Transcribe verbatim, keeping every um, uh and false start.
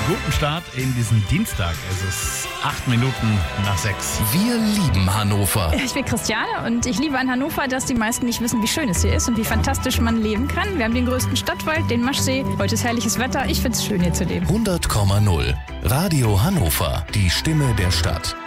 Guten Start in diesen Dienstag. Es ist acht Minuten nach sechs. Wir lieben Hannover. Ich bin Christiane und ich liebe an Hannover, dass die meisten nicht wissen, wie schön es hier ist und wie fantastisch man leben kann. Wir haben den größten Stadtwald, den Maschsee. Heute ist herrliches Wetter. Ich finde es schön, hier zu leben. hundert Komma null. Radio Hannover. Die Stimme der Stadt.